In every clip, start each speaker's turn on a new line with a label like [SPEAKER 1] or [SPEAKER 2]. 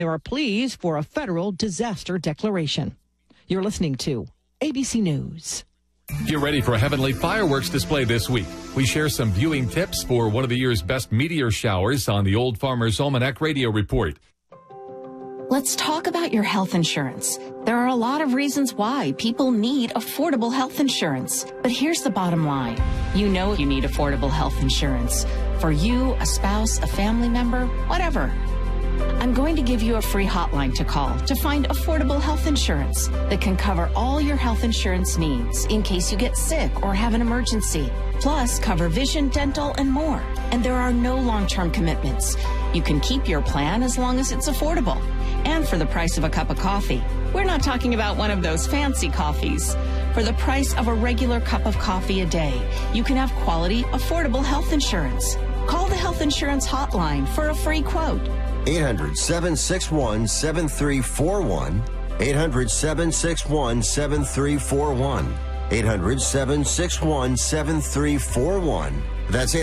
[SPEAKER 1] There are pleas for a federal disaster declaration. You're listening to ABC News.
[SPEAKER 2] Get ready for a heavenly fireworks display this week. We share some viewing tips for one of the year's best meteor showers on the Old Farmer's Almanac Radio Report.
[SPEAKER 3] Let's talk about your health insurance. There are a lot of reasons why people need affordable health insurance. But here's the bottom line. You know you need affordable health insurance. For you, a spouse, a family member, whatever. I'm going to give you a free hotline to call to find affordable health insurance that can cover all your health insurance needs in case you get sick or have an emergency. Plus, cover vision, dental, and more. And there are no long-term commitments. You can keep your plan as long as it's affordable. And for the price of a cup of coffee. We're not talking about one of those fancy coffees. For the price of a regular cup of coffee a day, you can have quality, affordable health insurance. Call the Health Insurance Hotline for a free quote.
[SPEAKER 4] 800-761-7341. 800-761-7341. 800-761-7341. That's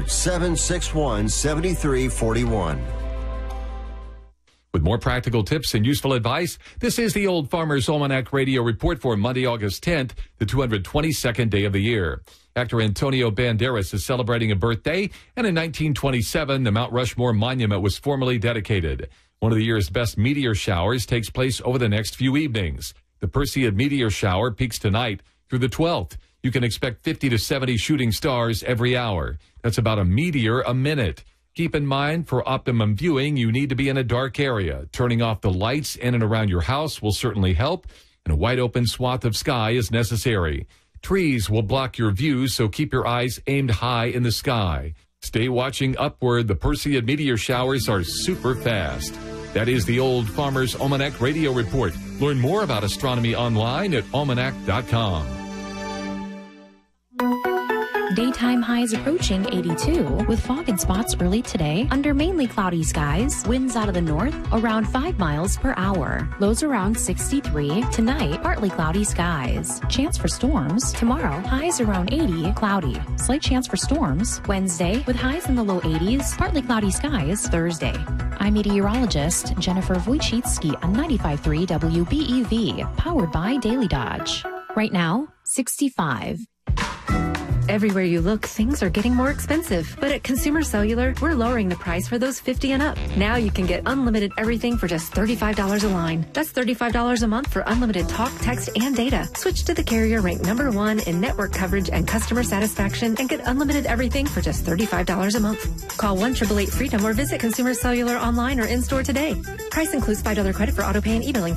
[SPEAKER 4] 800-761-7341.
[SPEAKER 2] With more practical tips and useful advice, this is the Old Farmer's Almanac Radio Report for Monday, August 10th, the 222nd day of the year. Actor Antonio Banderas is celebrating a birthday, and in 1927, the Mount Rushmore Monument was formally dedicated. One of the year's best meteor showers takes place over the next few evenings. The Perseid meteor shower peaks tonight through the 12th. You can expect 50 to 70 shooting stars every hour. That's about a meteor a minute. Keep in mind, for optimum viewing, you need to be in a dark area. Turning off the lights in and around your house will certainly help, and a wide open swath of sky is necessary. Trees will block your view, so keep your eyes aimed high in the sky. Stay watching upward. The Perseid meteor showers are super fast. That is the Old Farmer's Almanac Radio Report. Learn more about astronomy online at almanac.com.
[SPEAKER 5] Daytime highs approaching 82 with fog and spots early today under mainly cloudy skies. Winds out of the north around 5 miles per hour. Lows around 63. Tonight, partly cloudy skies. Chance for storms. Tomorrow, highs around 80, cloudy. Slight chance for storms. Wednesday, with highs in the low 80s, partly cloudy skies. Thursday. I'm meteorologist Jennifer Wojcicki on 95.3 WBEV, powered by Daily Dodge. Right now, 65.
[SPEAKER 6] Everywhere you look, things are getting more expensive. But at Consumer Cellular, we're lowering the price for those 50 and up. Now you can get unlimited everything for just $35 a line. That's $35 a month for unlimited talk, text, and data. Switch to the carrier ranked #1 in network coverage and customer satisfaction and get unlimited everything for just $35 a month. Call 1-888-FREEDOM or visit Consumer Cellular online or in-store today. Price includes $5 credit for auto pay and e-billing.